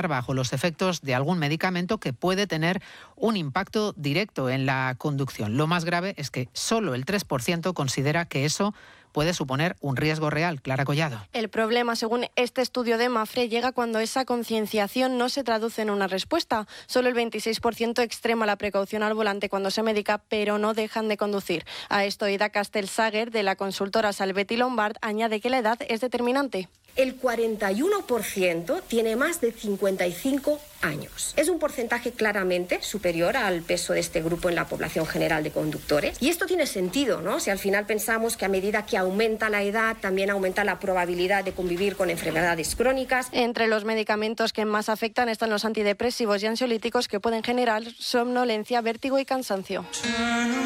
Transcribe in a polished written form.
estar bajo los efectos de algún medicamento que puede tener un impacto directo en la conducción. Lo más grave es que solo el 3% considera que eso puede suponer un riesgo real. Clara Collado. El problema, según este estudio de Mafre, llega cuando esa concienciación no se traduce en una respuesta. Solo el 26% extrema la precaución al volante cuando se medica, pero no dejan de conducir. A esto, Ida Castelsager, de la consultora Salvetti Lombard, añade que la edad es determinante. El 41% tiene más de 55 años. Es un porcentaje claramente superior al peso de este grupo en la población general de conductores. Y esto tiene sentido, ¿no? Si al final pensamos que a medida que aumenta la edad, también aumenta la probabilidad de convivir con enfermedades crónicas. Entre los medicamentos que más afectan están los antidepresivos y ansiolíticos, que pueden generar somnolencia, vértigo y cansancio.